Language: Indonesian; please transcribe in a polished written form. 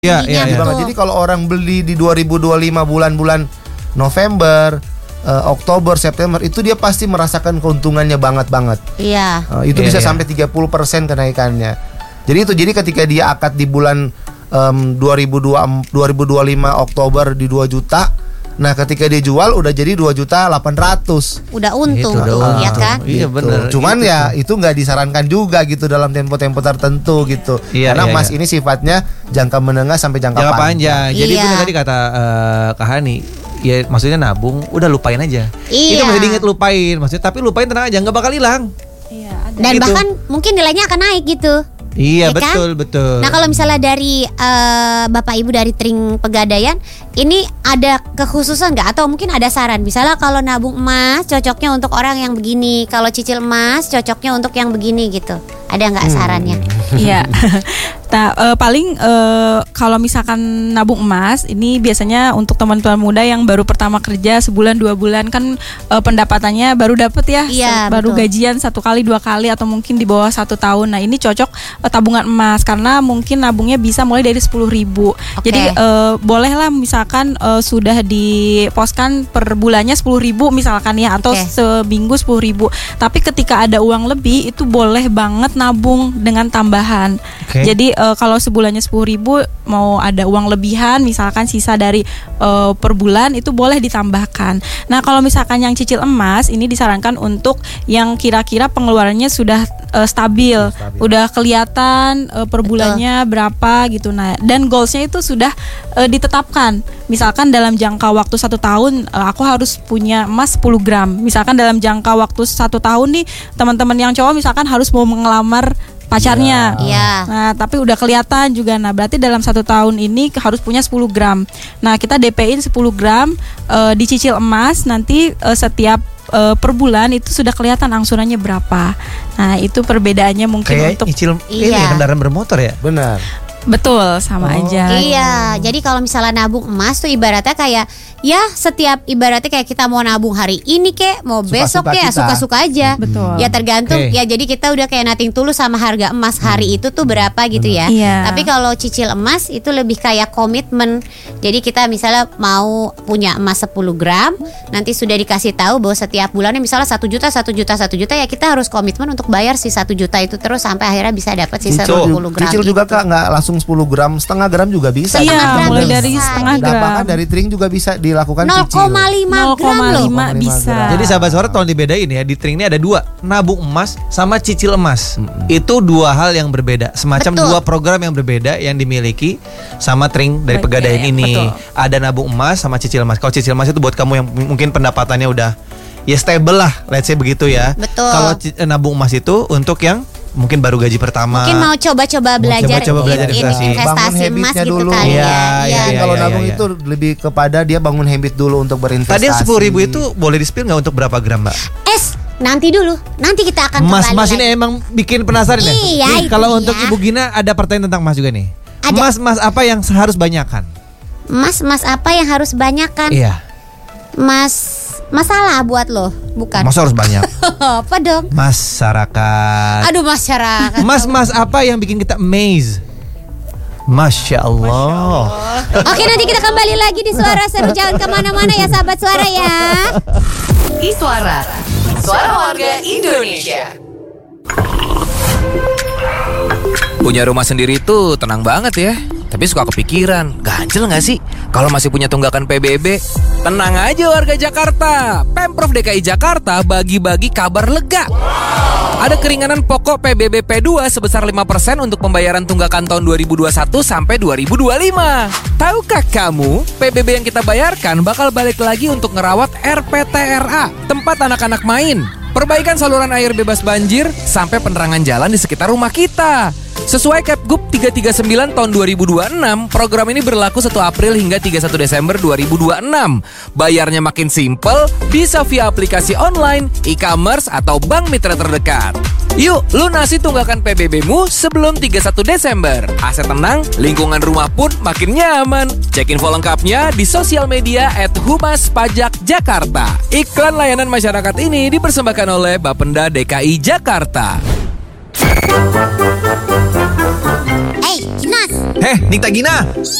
Iya. Jadi kalau orang beli di 2025 bulan-bulan November, Oktober, September, itu dia pasti merasakan keuntungannya banget. Iya. Itu bisa sampai 30% kenaikannya. Jadi ketika dia akad di bulan 2025 Oktober di 2 juta, nah ketika dia jual udah jadi 2.800.000. Udah untung tuh, ya kan? Iya benar. Cuman itu nggak disarankan juga gitu dalam tempo-tempo tertentu gitu. Karena emas ini sifatnya jangka menengah sampai jangka panjang. Jadi itu tadi kata Kak Hani. Ya maksudnya nabung, udah lupain aja. Itu masih diinget lupain, maksudnya tapi lupain tenang aja, nggak bakal hilang. Iya. Dan gitu. Bahkan mungkin nilainya akan naik gitu. Iya, ya betul. Nah kalau misalnya dari Bapak Ibu dari Tring Pegadaian, ini ada kekhususan nggak atau mungkin ada saran? Misalnya kalau nabung emas cocoknya untuk orang yang begini, kalau cicil emas cocoknya untuk yang begini gitu. Ada nggak sarannya? Iya. Nah, paling kalau misalkan nabung emas ini biasanya untuk teman-teman muda yang baru pertama kerja sebulan 2 bulan kan pendapatannya baru dapet ya, baru gajian 1 kali 2 kali atau mungkin di bawah 1 tahun. Nah ini cocok tabungan emas karena mungkin nabungnya bisa mulai dari 10.000. Jadi bolehlah misalkan sudah diposkan per bulannya 10.000 misalkan ya, atau seminggu 10.000. Tapi ketika ada uang lebih itu boleh banget nabung dengan tambahan. Jadi kalau sebulannya 10.000 mau ada uang lebihan misalkan sisa dari per bulan itu boleh ditambahkan. Nah kalau misalkan yang cicil emas ini disarankan untuk yang kira-kira pengeluarannya sudah stabil, udah kelihatan per bulannya berapa gitu. Nah dan goalsnya itu sudah ditetapkan. Misalkan dalam jangka waktu 1 tahun aku harus punya emas 10 gram. Misalkan dalam jangka waktu 1 tahun nih teman-teman yang cowok misalkan harus mau mengelamar pacarnya. Nah tapi udah kelihatan juga. Nah berarti dalam 1 tahun ini harus punya 10 gram. Nah kita DP-in 10 gram dicicil emas. Nanti setiap per bulan itu sudah kelihatan angsurannya berapa. Nah itu perbedaannya mungkin kayak untuk nyicil ini kendaraan bermotor ya. Benar. Betul, sama aja. Iya, jadi kalau misalnya nabung emas tuh ibaratnya kayak ya setiap ibaratnya kayak kita mau nabung hari ini kek, mau besok ya suka-suka aja. Betul. Ya tergantung ya, jadi kita udah kayak nothing tulus sama harga emas hari itu tuh berapa gitu ya. Tapi kalau cicil emas itu lebih kayak komitmen. Jadi kita misalnya mau punya emas 10 gram, nanti sudah dikasih tahu bahwa setiap bulannya misalnya 1 juta ya kita harus komitmen untuk bayar si 1 juta itu terus sampai akhirnya bisa dapat sisa 10 gram. Cicil juga Kak, nggak langsung 10 gram, setengah gram juga bisa. Iya, mulai dari setengah gram. Bahkan dari Tring juga bisa dilakukan 0,5 gram loh. 0,5 bisa. Jadi sahabat suara tolong dibedain ya, di Tring ini ada 2, nabung emas sama cicil emas. Itu 2 hal yang berbeda, semacam 2 program yang berbeda yang dimiliki sama Tring dari Pegadaian ini. Ada nabung emas sama cicil emas. Kalau cicil emas itu buat kamu yang mungkin pendapatannya udah ya stable lah, let's say begitu ya. Kalau nabung emas itu untuk yang mungkin baru gaji pertama, mungkin mau coba-coba belajar investasi emas gitu dulu. Kali Kalau nabung itu lebih kepada dia bangun habit dulu untuk berinvestasi. Tadi 10.000 itu boleh di-spill nggak untuk berapa gram Mbak? Nanti dulu, nanti kita akan kembali. Mas ini emang bikin penasaran ya. Iya, kalau untuk Ibu Gina ada pertanyaan tentang emas juga nih. Emas apa yang harus banyakkan? Emas apa yang harus banyakkan? Iya. Masalah buat lo, bukan? Mas harus banyak. Apa dong? Masyarakat. Aduh masyarakat. Mas apa yang bikin kita amazed? Masya Allah. Oke, nanti kita kembali lagi di Suara Seru. Jangan kemana-mana ya sahabat Suara ya. Suara warga Indonesia. Punya rumah sendiri tuh tenang banget ya. Tapi suka kepikiran, ganjel gak sih kalau masih punya tunggakan PBB? Tenang aja warga Jakarta, Pemprov DKI Jakarta bagi-bagi kabar lega. Ada keringanan pokok PBB P2 sebesar 5% untuk pembayaran tunggakan tahun 2021 sampai 2025. Tahukah kamu, PBB yang kita bayarkan bakal balik lagi untuk ngerawat RPTRA, tempat anak-anak main, perbaikan saluran air bebas banjir, sampai penerangan jalan di sekitar rumah kita. Sesuai Kepgub 339 tahun 2026, program ini berlaku 1 April hingga 31 Desember 2026. Bayarnya makin simpel, bisa via aplikasi online, e-commerce, atau bank mitra terdekat. Yuk, lunasi tunggakan PBB-mu sebelum 31 Desember. Aset tenang, lingkungan rumah pun makin nyaman. Cek info lengkapnya di sosial media @humaspajak-jakarta. Iklan layanan masyarakat ini dipersembahkan oleh Bapenda DKI Jakarta. Hey, Kinas. Nikta Gina.